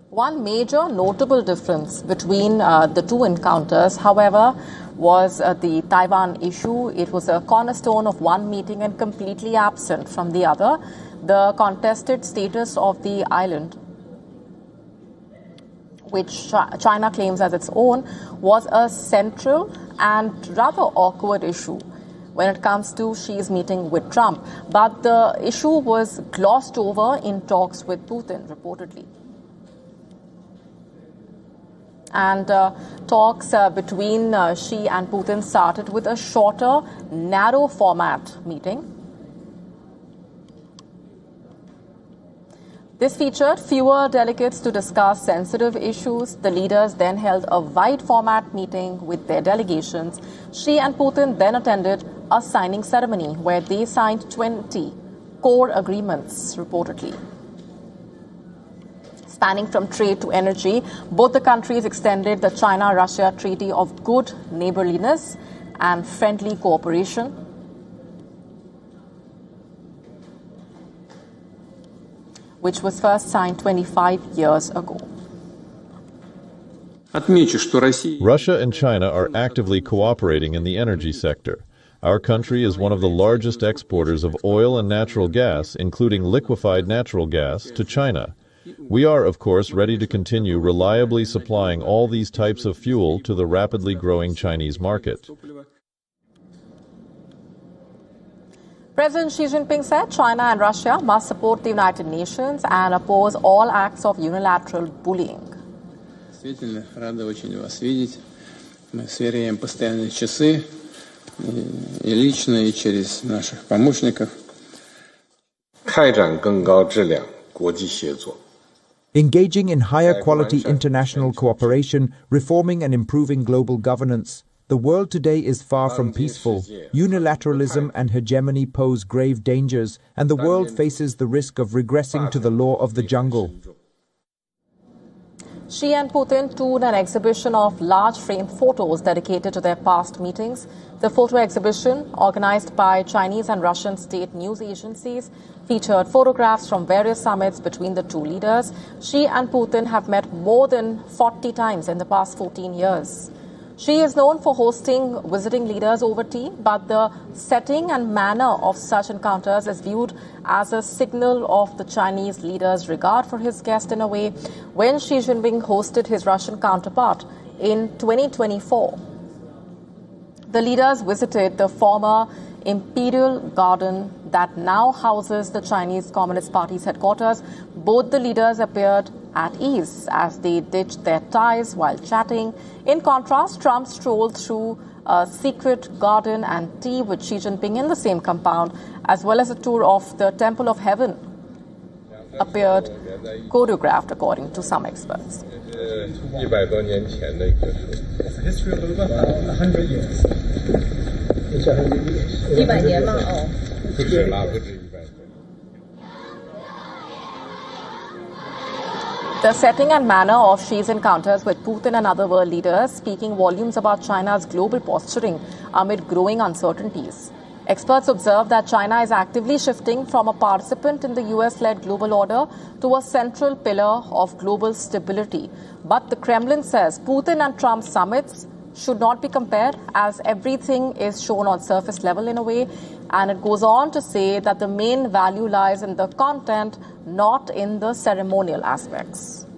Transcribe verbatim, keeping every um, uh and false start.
One major notable difference between uh, the two encounters, however, was uh, the Taiwan issue. It was a cornerstone of one meeting and completely absent from the other. The contested status of the island, which China claims as its own, was a central and rather awkward issue when it comes to Xi's meeting with Trump. But the issue was glossed over in talks with Putin, reportedly. And uh, talks uh, between uh, Xi and Putin started with a shorter, narrow format meeting. This featured fewer delegates to discuss sensitive issues. The leaders then held a wide format meeting with their delegations. Xi and Putin then attended a signing ceremony where they signed twenty core agreements, reportedly. Spanning from trade to energy, both the countries extended the China-Russia Treaty of Good Neighborliness and Friendly Cooperation, which was first signed twenty-five years ago. Russia and China are actively cooperating in the energy sector. Our country is one of the largest exporters of oil and natural gas, including liquefied natural gas, to China. We are, of course, ready to continue reliably supplying all these types of fuel to the rapidly growing Chinese market. President Xi Jinping said China and Russia must support the United Nations and oppose all acts of unilateral bullying. Действительно, рада очень вас видеть. Мы сверяем постоянные часы, и лично, и через наших помощников. 开展更高质量国际协作。 Engaging in higher quality international cooperation, reforming and improving global governance. The world today is far from peaceful. Unilateralism and hegemony pose grave dangers, and the world faces the risk of regressing to the law of the jungle. Xi and Putin toured an exhibition of large-frame photos dedicated to their past meetings. The photo exhibition, organized by Chinese and Russian state news agencies, featured photographs from various summits between the two leaders. Xi and Putin have met more than forty times in the past fourteen years. Xi is known for hosting visiting leaders over tea, but the setting and manner of such encounters is viewed as a signal of the Chinese leader's regard for his guest in a way. When Xi Jinping hosted his Russian counterpart in twenty twenty-four, the leaders visited the former Imperial Garden that now houses the Chinese Communist Party's headquarters. Both the leaders appeared at ease as they ditched their ties while chatting. In contrast, Trump strolled through a secret garden and tea with Xi Jinping in the same compound, as well as a tour of the Temple of Heaven appeared choreographed, according to some experts. The setting and manner of Xi's encounters with Putin and other world leaders speaking volumes about China's global posturing amid growing uncertainties. Experts observe that China is actively shifting from a participant in the U S-led global order to a central pillar of global stability. But the Kremlin says Putin and Trump's summits should not be compared, as everything is shown on surface level in a way. And it goes on to say that the main value lies in the content, not in the ceremonial aspects.